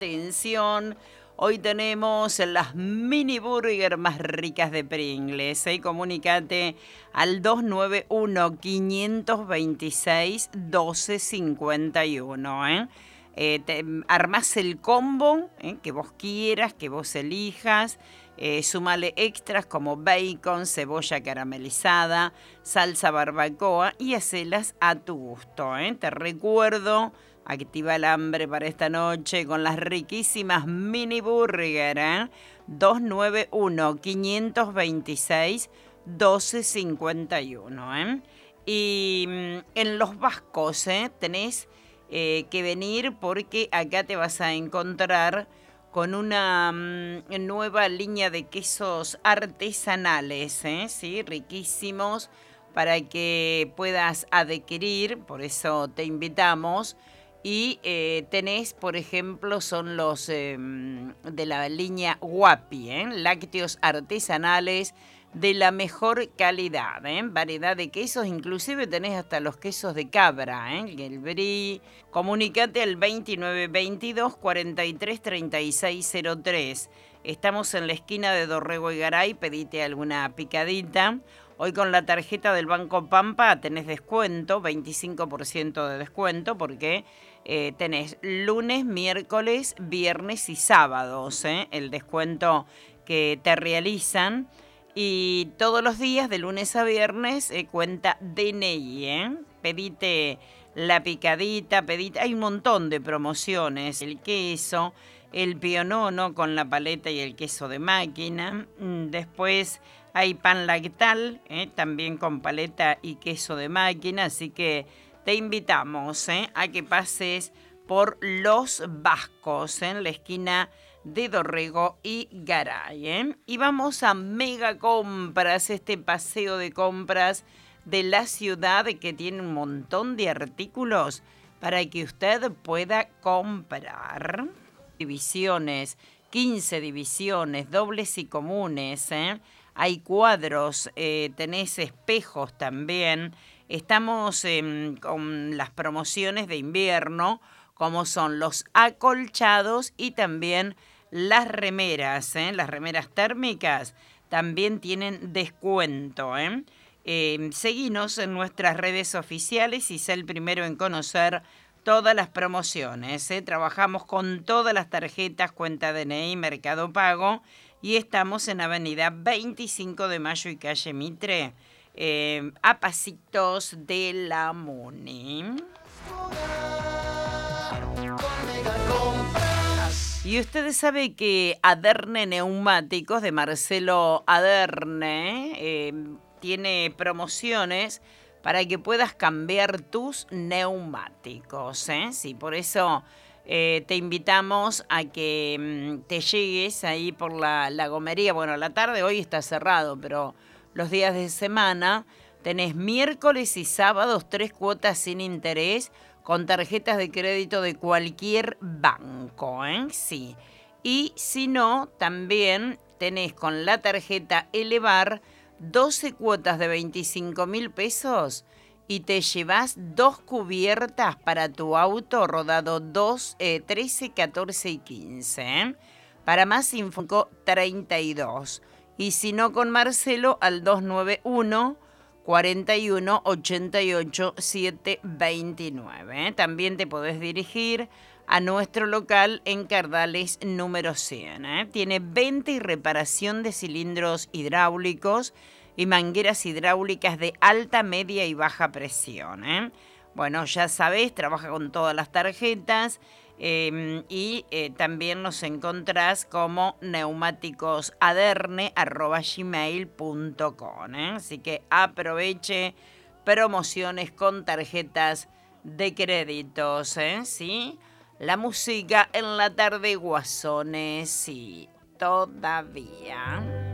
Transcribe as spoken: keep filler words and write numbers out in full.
Atención, hoy tenemos las mini burger más ricas de Pringles. ¿eh? Comunicate al dos nueve uno, cinco dos seis, uno dos cinco uno. ¿eh? Eh, te, armás el combo ¿eh? que vos quieras, que vos elijas. Eh, sumale extras como bacon, cebolla caramelizada, salsa barbacoa y hacelas a tu gusto. ¿eh? Te recuerdo, activa el hambre para esta noche con las riquísimas mini burger. ¿eh? dos nueve uno, cinco dos seis, uno dos cinco uno. ¿eh? Y mm, en Los Vascos ¿eh? tenés eh, que venir porque acá te vas a encontrar con una mmm, nueva línea de quesos artesanales, ¿eh? ¿Sí? Riquísimos para que puedas adquirir, por eso te invitamos. Y eh, tenés, por ejemplo, son los eh, de la línea Guapi, ¿eh? Lácteos artesanales de la mejor calidad, ¿eh? Variedad de quesos, inclusive tenés hasta los quesos de cabra, ¿eh? El brie. Comunicate al veintinueve veintidós, cuarenta y tres, treinta y seis cero tres. Estamos en la esquina de Dorrego y Garay, pedite alguna picadita. Hoy con la tarjeta del Banco Pampa tenés descuento, veinticinco por ciento de descuento, porque eh, tenés lunes, miércoles, viernes y sábados, ¿eh? El descuento que te realizan. Y todos los días, de lunes a viernes, eh, cuenta D N I, ¿eh? Pedite la picadita, pedite... Hay un montón de promociones. El queso, el pionono con la paleta y el queso de máquina. Después hay pan lactal, ¿eh? También con paleta y queso de máquina. Así que te invitamos ¿eh? a que pases por Los Vascos, ¿eh? En la esquina de Dorrego y Garay. ¿eh? Y vamos a Mega Compras, este paseo de compras de la ciudad que tiene un montón de artículos para que usted pueda comprar. Divisiones, quince divisiones, dobles y comunes. ¿eh? Hay cuadros, eh, tenés espejos también. Estamos eh, con las promociones de invierno, como son los acolchados y también las remeras, ¿eh? Las remeras térmicas también tienen descuento, ¿eh? Eh, seguinos en nuestras redes oficiales y sé el primero en conocer todas las promociones. ¿eh? Trabajamos con todas las tarjetas, cuenta D N I, Mercado Pago, y estamos en Avenida veinticinco de Mayo y Calle Mitre, eh, a pasitos de la Muni. Y ustedes saben que Aderne Neumáticos de Marcelo Aderne eh, tiene promociones para que puedas cambiar tus neumáticos. ¿eh? Sí, por eso eh, te invitamos a que mm, te llegues ahí por la, la gomería. Bueno, la tarde hoy está cerrado, pero los días de semana tenés miércoles y sábados tres cuotas sin interés con tarjetas de crédito de cualquier banco, ¿eh? Sí. Y si no, también tenés con la tarjeta Elevar doce cuotas de veinticinco mil pesos y te llevas dos cubiertas para tu auto rodado dos, eh, trece, catorce y quince. ¿eh? Para más info, treinta y dos. Y si no, con Marcelo al dos nueve uno, cuarenta y uno, ochenta y ocho, setecientos veintinueve. ¿eh? También te podés dirigir a nuestro local en Cardales número cien. ¿eh? Tiene venta y reparación de cilindros hidráulicos y mangueras hidráulicas de alta, media y baja presión. ¿eh? Bueno, ya sabés, trabaja con todas las tarjetas. Eh, y eh, también nos encontrás como neumáticosaderne arroba gmail punto com. ¿eh? Así que aproveche promociones con tarjetas de créditos. ¿eh? ¿Sí? La música en la tarde, Guasones, sí, todavía.